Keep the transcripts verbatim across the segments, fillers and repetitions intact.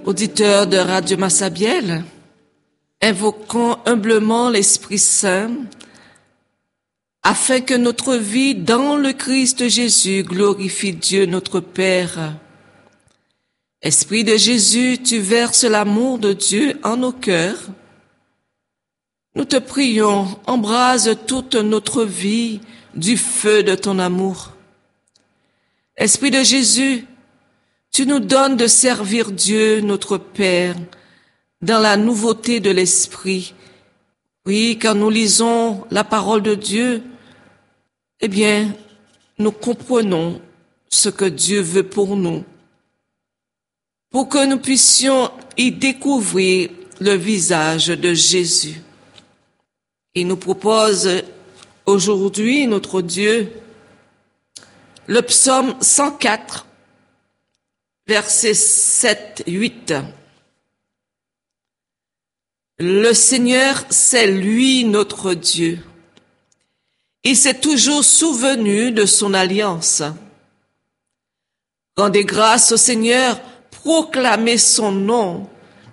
Auditeurs de Radio Massabielle, invoquons humblement l'Esprit Saint afin que notre vie dans le Christ Jésus glorifie Dieu notre Père. Esprit de Jésus, tu verses l'amour de Dieu en nos cœurs. Nous te prions, embrase toute notre vie du feu de ton amour. Esprit de Jésus, tu nous donnes de servir Dieu, notre Père, dans la nouveauté de l'Esprit. Oui, quand nous lisons la parole de Dieu, eh bien, nous comprenons ce que Dieu veut pour nous, pour que nous puissions y découvrir le visage de Jésus. Il nous propose aujourd'hui, notre Dieu, le psaume cent quatre, versets sept à huit. Le Seigneur, c'est lui notre Dieu. Il s'est toujours souvenu de son alliance. Rendez grâce au Seigneur, proclamez son nom.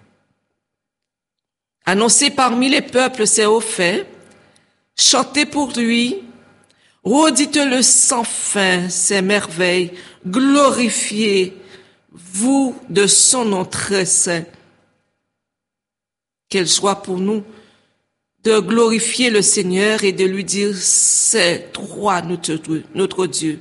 Annoncez parmi les peuples ses hauts faits, chantez pour lui, redites-le sans fin ses merveilles, glorifiez vous de son nom très saint. Quelle joie pour nous de glorifier le Seigneur et de lui dire c'est toi notre, notre Dieu.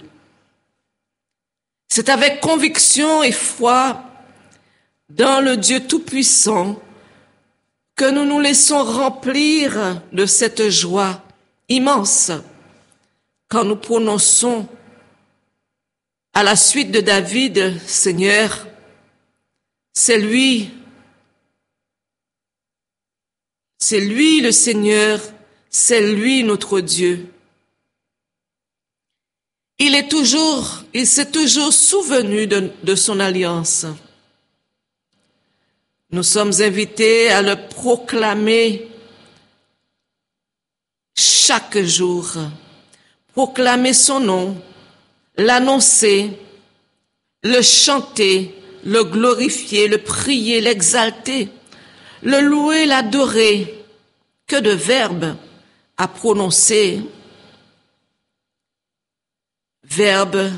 C'est avec conviction et foi dans le Dieu Tout-Puissant que nous nous laissons remplir de cette joie immense quand nous prononçons à la suite de David, Seigneur, c'est lui, c'est lui le Seigneur, c'est lui notre Dieu. Il est toujours, il s'est toujours souvenu de, de son alliance. Nous sommes invités à le proclamer chaque jour, proclamer son nom, l'annoncer, le chanter, le glorifier, le prier, l'exalter, le louer, l'adorer. Que de verbes à prononcer. Verbes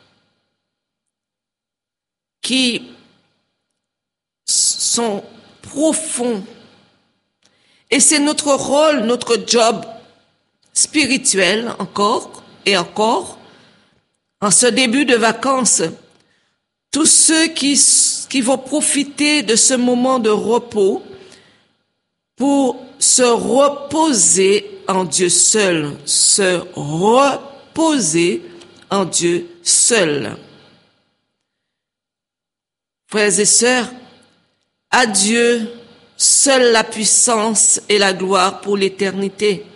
qui sont profonds. Et c'est notre rôle, notre job spirituel encore et encore. En ce début de vacances, tous ceux qui, qui vont profiter de ce moment de repos pour se reposer en Dieu seul, se reposer en Dieu seul. Frères et sœurs, à Dieu seule la puissance et la gloire pour l'éternité.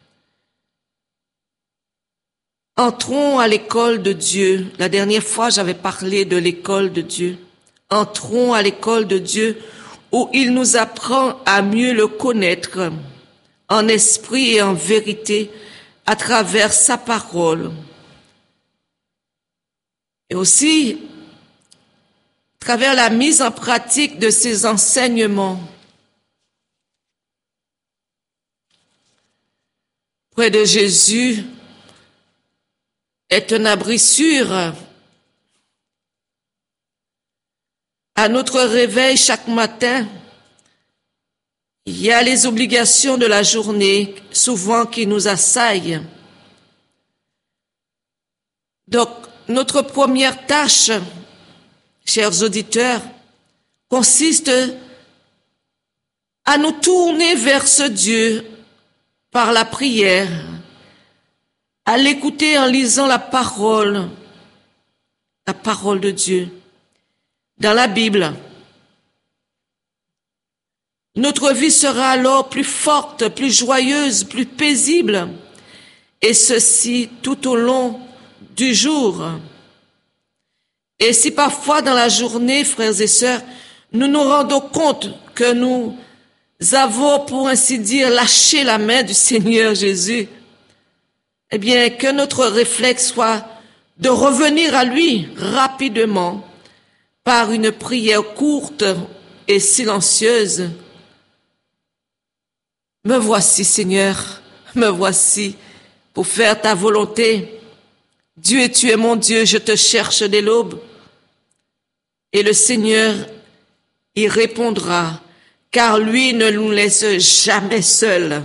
Entrons à l'école de Dieu. La dernière fois, j'avais parlé de l'école de Dieu. Entrons à l'école de Dieu où il nous apprend à mieux le connaître en esprit et en vérité à travers sa parole. Et aussi à travers la mise en pratique de ses enseignements. Près de Jésus est un abri sûr. À notre réveil chaque matin, il y a les obligations de la journée, souvent qui nous assaillent. Donc, notre première tâche, chers auditeurs, consiste à nous tourner vers ce Dieu par la prière, à l'écouter en lisant la parole, la parole de Dieu, dans la Bible. Notre vie sera alors plus forte, plus joyeuse, plus paisible, et ceci tout au long du jour. Et si parfois dans la journée, frères et sœurs, nous nous rendons compte que nous avons, pour ainsi dire, lâché la main du Seigneur Jésus, eh bien, que notre réflexe soit de revenir à lui rapidement par une prière courte et silencieuse. Me voici, Seigneur, me voici pour faire ta volonté. Dieu, tu es mon Dieu, je te cherche dès l'aube. Et le Seigneur y répondra, car lui ne nous laisse jamais seuls.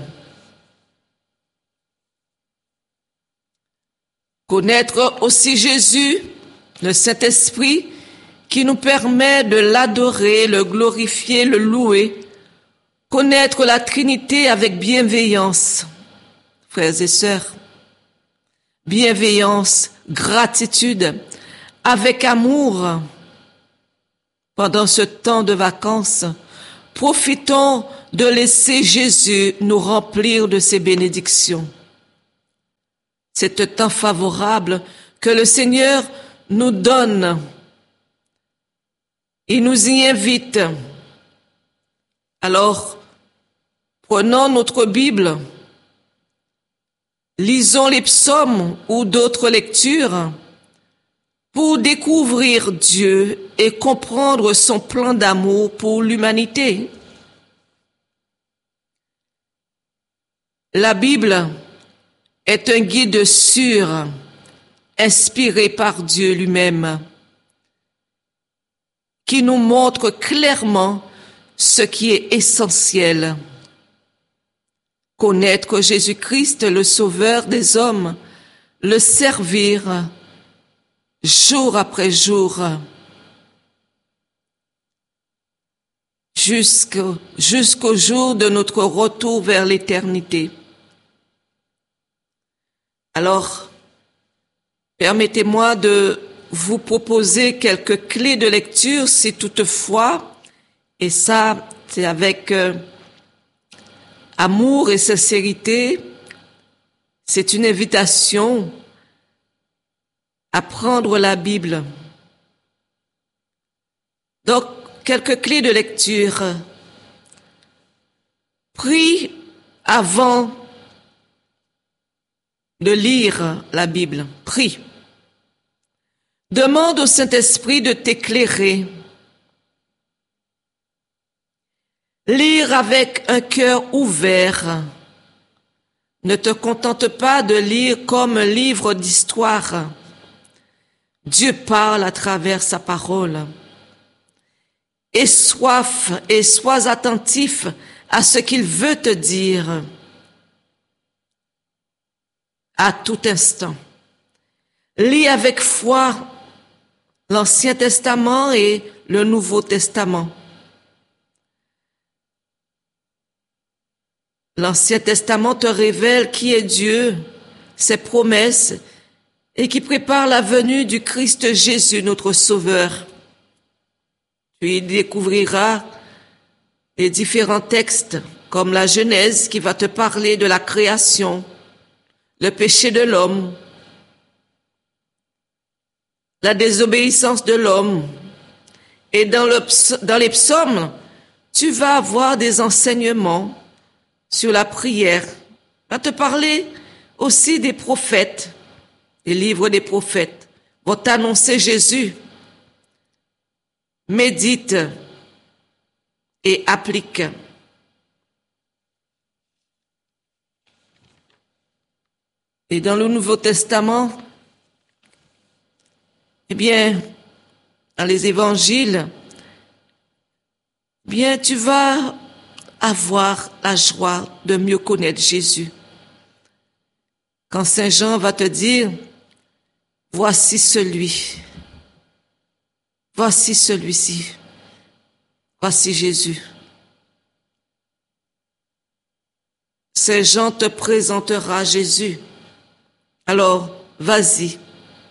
Connaître aussi Jésus, le Saint-Esprit, qui nous permet de l'adorer, le glorifier, le louer. Connaître la Trinité avec bienveillance, frères et sœurs. Bienveillance, gratitude, avec amour. Pendant ce temps de vacances, profitons de laisser Jésus nous remplir de ses bénédictions. C'est un temps favorable que le Seigneur nous donne. Il nous y invite. Alors, prenons notre Bible, lisons les psaumes ou d'autres lectures pour découvrir Dieu et comprendre son plan d'amour pour l'humanité. La Bible est un guide sûr, inspiré par Dieu lui-même, qui nous montre clairement ce qui est essentiel. Connaître Jésus-Christ, le Sauveur des hommes, le servir jour après jour, jusqu'au, jusqu'au jour de notre retour vers l'éternité. Alors, permettez-moi de vous proposer quelques clés de lecture, si toutefois, et ça, c'est avec euh, amour et sincérité, c'est une invitation à prendre la Bible. Donc, quelques clés de lecture. Prie avant de lire la Bible. Prie. Demande au Saint-Esprit de t'éclairer. Lire avec un cœur ouvert. Ne te contente pas de lire comme un livre d'histoire. Dieu parle à travers sa parole. Aie soif et sois attentif à ce qu'il veut te dire à tout instant. Lis avec foi l'Ancien Testament et le Nouveau Testament. L'Ancien Testament te révèle qui est Dieu, ses promesses, et qui prépare la venue du Christ Jésus, notre Sauveur. Tu y découvriras les différents textes, comme la Genèse qui va te parler de la création, le péché de l'homme, la désobéissance de l'homme. Et dans, le, dans les psaumes, tu vas avoir des enseignements sur la prière. On va te parler aussi des prophètes. Les livres des prophètes vont t'annoncer Jésus. Médite et applique. Et dans le Nouveau Testament, eh bien, dans les évangiles, eh bien, tu vas avoir la joie de mieux connaître Jésus. Quand Saint Jean va te dire, voici celui, voici celui-ci, voici Jésus. Saint Jean te présentera Jésus. Alors, vas-y.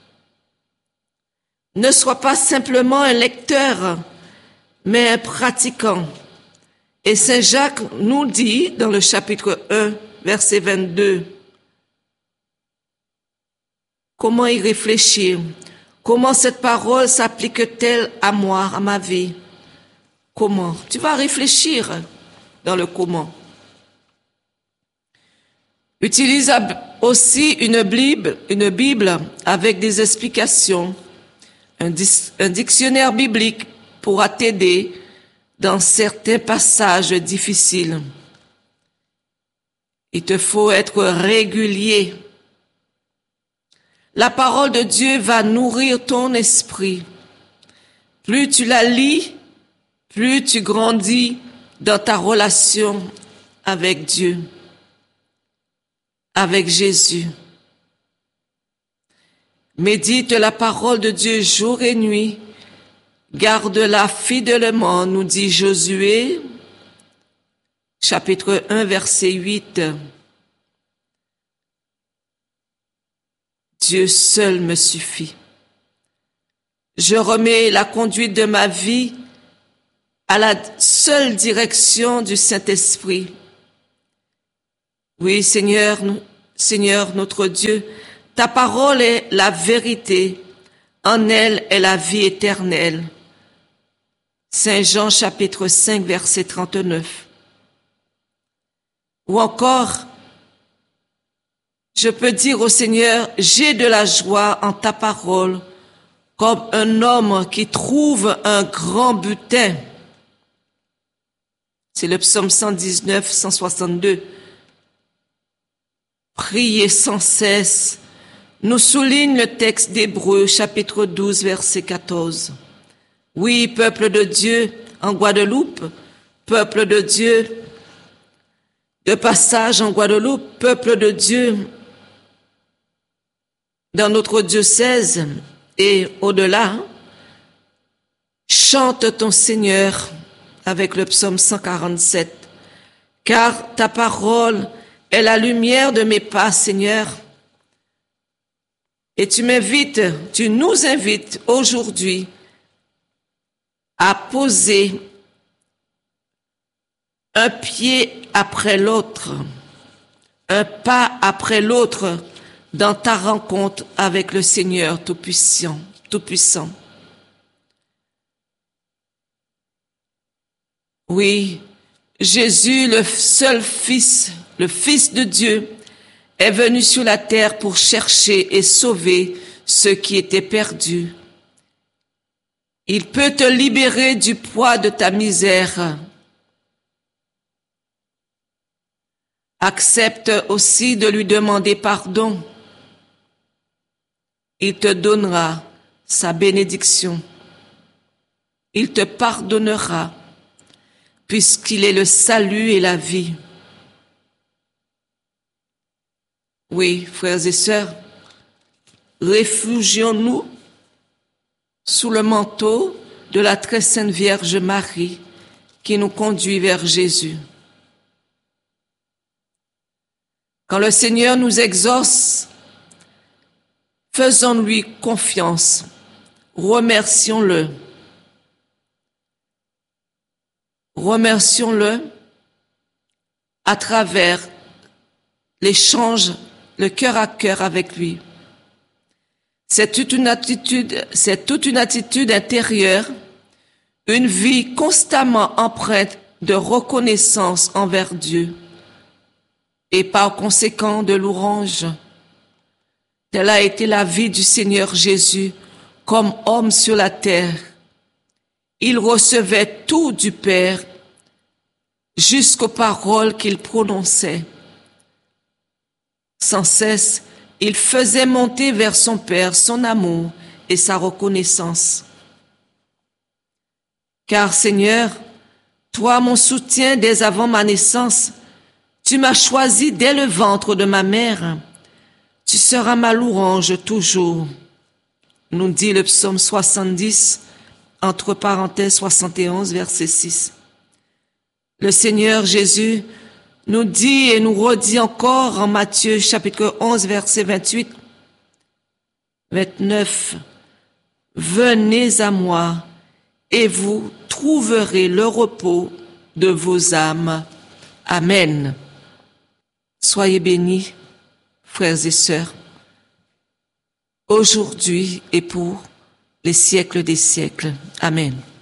Ne sois pas simplement un lecteur, mais un pratiquant. Et Saint Jacques nous dit dans le chapitre un, verset vingt-deux, comment y réfléchir? Comment cette parole s'applique-t-elle à moi, à ma vie? Comment? Tu vas réfléchir dans le comment. Utilise aussi une Bible, une Bible avec des explications, un, un dictionnaire biblique pourra t'aider dans certains passages difficiles. Il te faut être régulier. La parole de Dieu va nourrir ton esprit. Plus tu la lis, plus tu grandis dans ta relation avec Dieu, avec Jésus. Médite la parole de Dieu jour et nuit. Garde-la fidèlement, nous dit Josué, chapitre un, verset huit. Dieu seul me suffit. Je remets la conduite de ma vie à la seule direction du Saint-Esprit. Oui, Seigneur, Seigneur notre Dieu, ta parole est la vérité, en elle est la vie éternelle. Saint Jean chapitre cinq, verset trente-neuf. Ou encore, je peux dire au Seigneur, j'ai de la joie en ta parole, comme un homme qui trouve un grand butin. C'est le psaume cent dix-neuf, cent soixante-deux. Priez sans cesse, nous souligne le texte d'Hébreux, chapitre douze, verset quatorze. Oui, peuple de Dieu en Guadeloupe, peuple de Dieu de passage en Guadeloupe, peuple de Dieu dans notre diocèse et au-delà, chante ton Seigneur avec le psaume cent quarante-sept. Car ta parole est la lumière de mes pas, Seigneur. Et tu m'invites, tu nous invites aujourd'hui à poser un pied après l'autre, un pas après l'autre dans ta rencontre avec le Seigneur Tout-Puissant, Tout-Puissant. Oui, Jésus, le seul Fils, le Fils de Dieu, est venu sur la terre pour chercher et sauver ceux qui étaient perdus. Il peut te libérer du poids de ta misère. Accepte aussi de lui demander pardon. Il te donnera sa bénédiction. Il te pardonnera, puisqu'il est le salut et la vie. Oui, frères et sœurs, réfugions-nous sous le manteau de la très sainte Vierge Marie qui nous conduit vers Jésus. Quand le Seigneur nous exauce, faisons-lui confiance, remercions-le. Remercions-le à travers l'échange, le cœur à cœur avec lui. C'est toute une attitude, c'est toute une attitude intérieure, une vie constamment empreinte de reconnaissance envers Dieu et par conséquent de louange. Telle a été la vie du Seigneur Jésus comme homme sur la terre. Il recevait tout du Père jusqu'aux paroles qu'il prononçait. Sans cesse, il faisait monter vers son Père son amour et sa reconnaissance. Car Seigneur, toi mon soutien dès avant ma naissance, tu m'as choisi dès le ventre de ma mère. Tu seras ma louange toujours, nous dit le psaume soixante-dix, entre parenthèses soixante et onze, verset six. Le Seigneur Jésus nous dit et nous redit encore en Matthieu chapitre onze, verset vingt-huit, vingt-neuf, « Venez à moi et vous trouverez le repos de vos âmes. » Amen. Soyez bénis, frères et sœurs, aujourd'hui et pour les siècles des siècles. Amen.